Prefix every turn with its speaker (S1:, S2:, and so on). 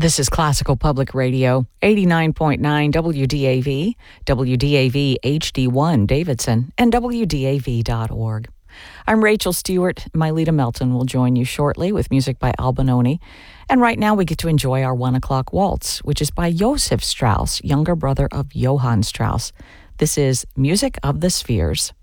S1: This is Classical Public Radio, 89.9 WDAV, WDAV HD1 Davidson, and WDAV.org. I'm Rachel Stewart. Mylita Melton will join you shortly with music by Albinoni. And right now we get to enjoy our 1 o'clock waltz, which is by Joseph Strauss, younger brother of Johann Strauss. This is Music of the Spheres.